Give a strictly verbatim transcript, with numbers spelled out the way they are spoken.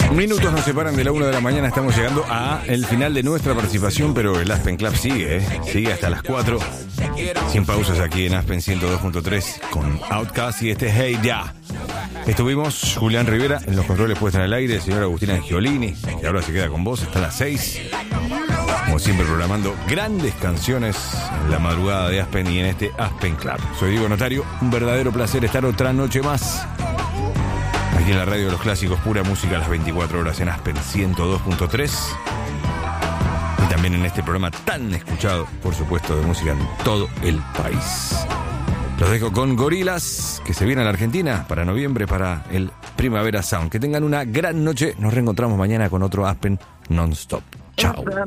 Minutos nos separan de la una de la mañana. Estamos llegando a el final de nuestra participación, pero el Aspen Club sigue, ¿eh? Sigue hasta las cuatro. Sin pausas aquí en Aspen ciento dos punto tres con Outkast y este Hey Ya. Estuvimos Julián Rivera en los controles puestos en el aire, el señor Agustín Angiolini, que ahora se queda con vos hasta las seis. Como siempre, programando grandes canciones en la madrugada de Aspen y en este Aspen Club. Soy Diego Notario, un verdadero placer estar otra noche más aquí en la radio de los clásicos, pura música a las veinticuatro horas en Aspen ciento dos punto tres. Y también en este programa tan escuchado, por supuesto, de música en todo el país. Los dejo con Gorillaz, que se viene a la Argentina para noviembre, para el Primavera Sound. Que tengan una gran noche. Nos reencontramos mañana con otro Aspen Non-Stop. Chao.